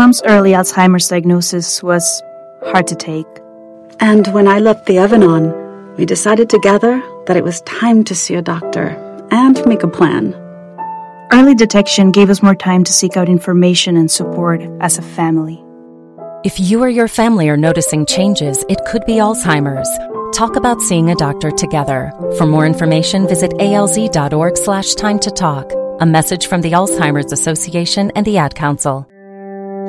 mom's early Alzheimer's diagnosis was hard to take. And when I left the Evanon, we decided together that it was time to see a doctor and make a plan. Early detection gave us more time to seek out information and support as a family. If you or your family are noticing changes, it could be Alzheimer's. Talk about seeing a doctor together. For more information, visit alz.org/time to talk. A message from the Alzheimer's Association and the Ad Council.